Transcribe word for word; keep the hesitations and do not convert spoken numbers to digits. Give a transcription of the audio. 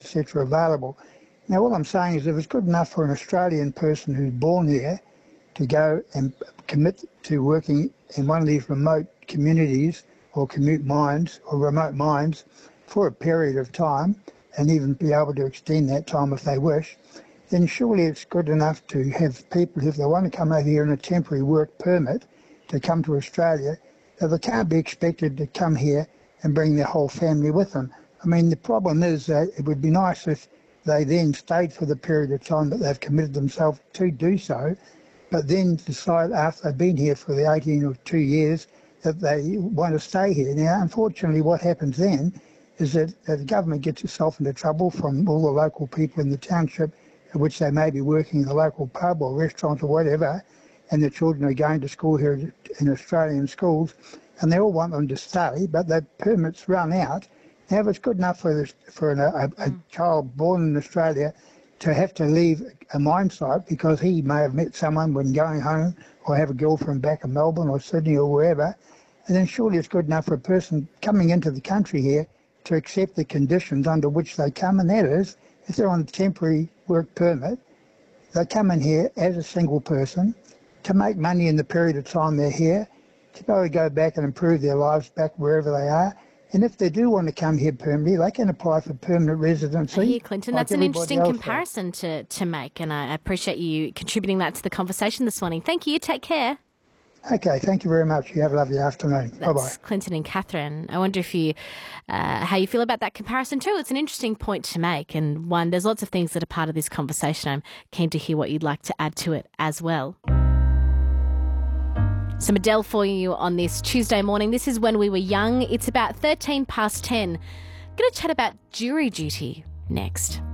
cetera available. Now, all I'm saying is if it's good enough for an Australian person who's born here to go and commit to working in one of these remote communities or commute mines or remote mines for a period of time and even be able to extend that time if they wish, then surely it's good enough to have people, if they want to come over here on a temporary work permit to come to Australia, that they can't be expected to come here and bring their whole family with them. I mean, the problem is that it would be nice if they then stayed for the period of time that they've committed themselves to do so, but then decide after they've been here for the eighteen or two years that they want to stay here. Now, unfortunately, what happens then is that uh, the government gets itself into trouble from all the local people in the township, in which they may be working in the local pub or restaurant or whatever, and the children are going to school here in Australian schools, and they all want them to stay, but their permits run out. Now, if it's good enough for, this, for an, a, a Mm. child born in Australia to have to leave a mine site because he may have met someone when going home or have a girlfriend back in Melbourne or Sydney or wherever, and then surely it's good enough for a person coming into the country here to accept the conditions under which they come, and that is, if they're on a temporary work permit, they come in here as a single person to make money in the period of time they're here, to be able to go back and improve their lives back wherever they are. And if they do want to come here permanently, they can apply for permanent residency. I hear, Clinton. like That's an everybody interesting else comparison to, to make, and I appreciate you contributing that to the conversation this morning. Thank you. Take care. does. Okay, thank you very much. You have a lovely afternoon. That's Bye-bye. Clinton and Catherine. I wonder if you, uh, how you feel about that comparison too. It's an interesting point to make, and one, there's lots of things that are part of this conversation. I'm keen to hear what you'd like to add to it as well. Some Adele for you on this Tuesday morning. This is When We Were Young. It's about thirteen past ten. Going to chat about jury duty next.